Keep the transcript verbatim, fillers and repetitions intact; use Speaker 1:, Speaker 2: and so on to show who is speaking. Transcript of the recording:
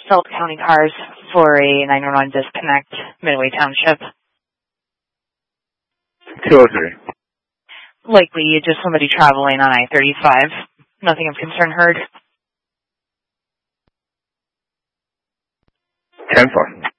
Speaker 1: Salt County cars for a nine one one disconnect, Midway Township.
Speaker 2: two oh three.
Speaker 1: Likely just somebody traveling on I thirty-five. Nothing of concern heard.
Speaker 2: ten four.